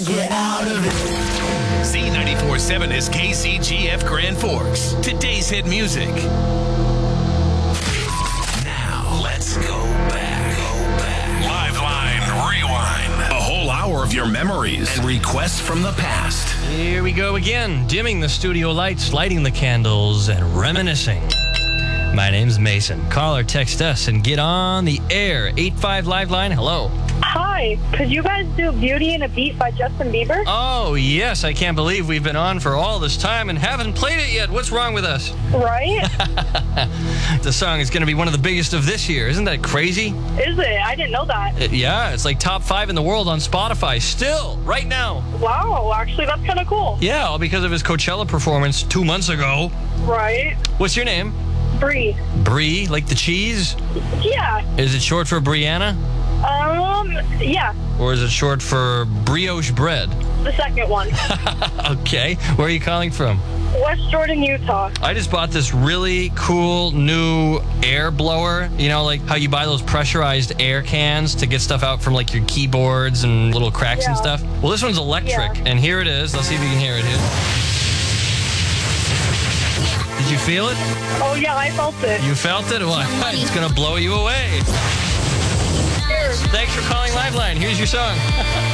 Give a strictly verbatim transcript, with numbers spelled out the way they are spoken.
Get out of it. Z ninety-four point seven is K C G F Grand Forks. Today's hit music. Now, let's go back. Go back. Live Line Rewind. A whole hour of your memories and requests from the past. Here we go again, dimming the studio lights, lighting the candles, and reminiscing. My name's Mason. Call or text us and get on the air. eight five Live Line, hello. Hi, could you guys do Beauty and a Beat by Justin Bieber? Oh, yes, I can't believe we've been on for all this time and haven't played it yet. What's wrong with us? Right? The song is going to be one of the biggest of this year. Isn't that crazy? Is it? I didn't know that. Uh, yeah, it's like top five in the world on Spotify. Still, right now. Wow, actually, that's kind of cool. Yeah, all because of his Coachella performance two months ago. Right? What's your name? Brie. Brie, like the cheese? Yeah. Is it short for Brianna? Um, yeah, Or is it short for brioche bread? the second one. Okay. Where are you calling from? West Jordan, Utah. I just bought this really cool new air blower. You know, like how you buy those pressurized air cans to get stuff out from like your keyboards and little cracks and Yeah. stuff. Well, this one's electric, Yeah. and here it is. Let's see if you can hear it here. Did you feel it? Oh, yeah, I felt it. You felt it? Well, it's going to blow you away. Cheers. Thanks for calling Liveline. Here's your song.